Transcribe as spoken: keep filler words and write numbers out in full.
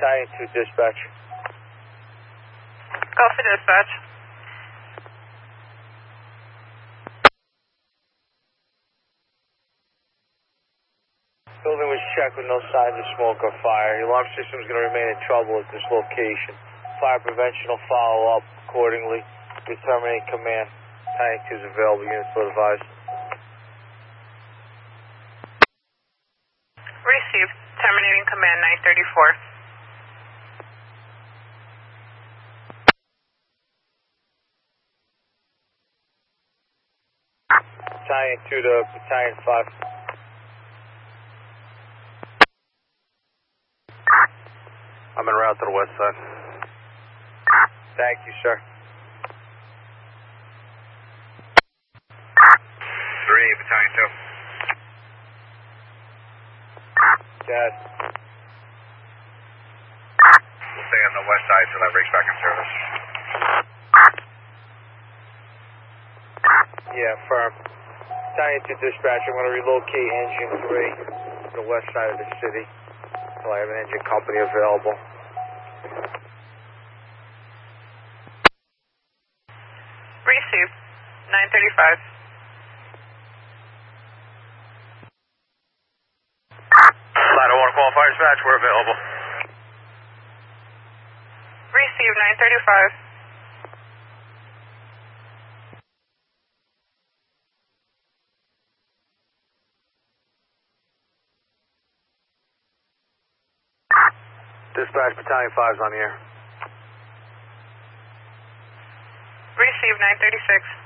Battalion two dispatch. Go for dispatch. Building was checked with no signs of smoke or fire. The alarm system is going to remain in trouble at this location. Fire prevention will follow up accordingly. We terminate command. Battalion two is available. Units will advise. Received. Terminating command nine thirty-four. Battalion two to Battalion five. I'm en route to the west side. Thank you, sir. three, Battalion two. Dad. We'll stay on the west side till that rigs back in service. Yeah, firm. Battalion two dispatch, I'm going to relocate engine three to the west side of the city until I have an engine company available. Received. nine thirty-five. Ladder one qualifier dispatch, we're available. Received. nine thirty-five. Dispatch, Battalion five's on the air. Received. nine thirty-six.